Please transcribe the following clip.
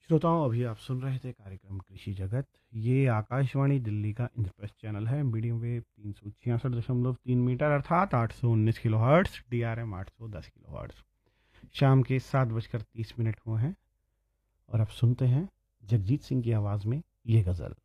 श्रोताओं, अभी आप सुन रहे थे कार्यक्रम कृषि जगत। ये आकाशवाणी दिल्ली का इंद्रप्रस्थ चैनल है। मीडियम वेव 366.3 मीटर अर्थात 819 kilo hertz, DRM 810 kilo hertz. शाम के 7:30 हुए हैं और अब सुनते हैं जगजीत सिंह की आवाज़ में ये गज़ल।